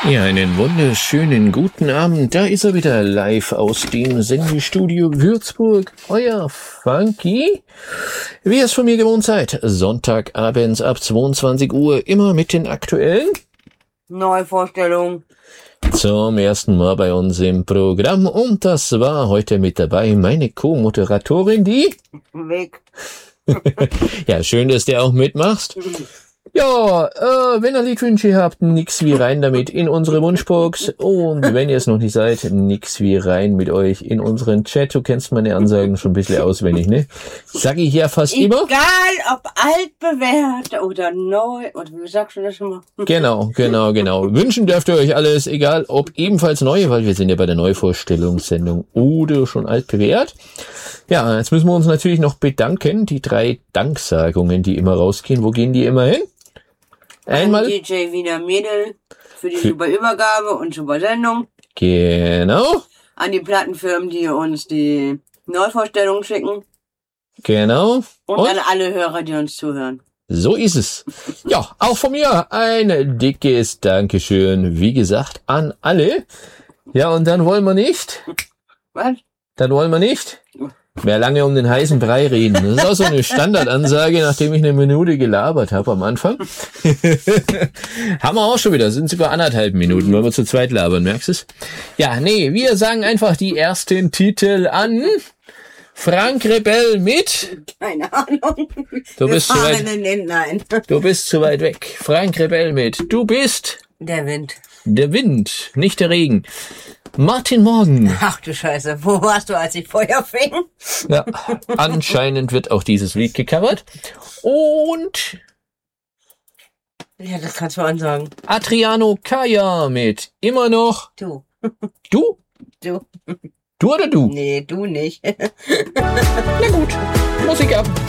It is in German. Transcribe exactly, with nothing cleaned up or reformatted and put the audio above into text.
Ja, einen wunderschönen guten Abend. Da ist er wieder live aus dem Sendestudio Würzburg. Euer Funky. Wie ihr es von mir gewohnt seid, Sonntagabends ab zweiundzwanzig Uhr, immer mit den aktuellen Neuvorstellungen zum ersten Mal bei uns im Programm. Und das war heute mit dabei meine Co-Moderatorin, die weg. Ja, schön, dass du auch mitmachst. Ja, äh, wenn ihr Liedwünsche habt, nix wie rein damit in unsere Wunschbox. Und wenn ihr es noch nicht seid, nix wie rein mit euch in unseren Chat. Du kennst meine Ansagen schon ein bisschen auswendig, ne? Sag ich ja fast Egal, immer. Egal, ob altbewährt oder neu, oder wie sagst du das schon mal? Genau, genau, genau. Wünschen dürft ihr euch alles, egal ob ebenfalls neue, weil wir sind ja bei der Neuvorstellungssendung oder schon altbewährt. Ja, jetzt müssen wir uns natürlich noch bedanken. Die drei Danksagungen, die immer rausgehen, wo gehen die immer hin? Einmal D J Wiener Mädel für die super Übergabe und super Sendung. Genau. An die Plattenfirmen, die uns die Neuvorstellungen schicken. Genau. Und, und an alle Hörer, die uns zuhören. So ist es. Ja, auch von mir ein dickes Dankeschön, wie gesagt, an alle. Ja, und dann wollen wir nicht. Was? Dann wollen wir nicht mehr lange um den heißen Brei reden. Das ist auch so eine Standardansage, nachdem ich eine Minute gelabert habe am Anfang. Haben wir auch schon wieder, sind sogar anderthalb Minuten, weil wir zu zweit labern, merkst du es? Ja, nee, wir sagen einfach die ersten Titel an. Frank Rebell mit... Keine Ahnung. Du bist zu weit, Nein. du bist zu weit weg. Frank Rebell mit Du bist... Der Wind. Der Wind, nicht der Regen. Martin Morgen. Ach du Scheiße, wo warst du, als ich Feuer fing? Ja, anscheinend wird auch dieses Lied gecovert. Und... Ja, das kannst du ansagen. Adriano Kaya mit Immer noch... Du. Du? Du. Du oder du? Nee, du nicht. Na gut, Musik ab.